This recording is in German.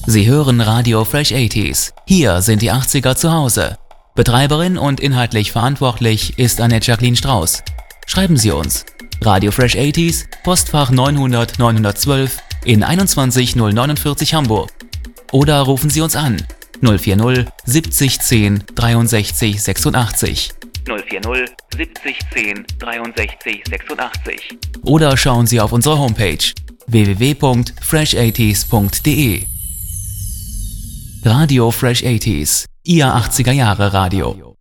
Sie hören Radio Fresh 80s. Hier sind die 80er zu Hause. Betreiberin und inhaltlich verantwortlich ist Annette Jacqueline Strauß. Schreiben Sie uns. Radio Fresh 80s, Postfach 900 912 in 21049 Hamburg. Oder rufen Sie uns an 040 70 10 63 86. 040 70 10 63 86. Oder schauen Sie auf unsere Homepage www.fresh80s.de. Radio Fresh 80s, Ihr 80er Jahre Radio.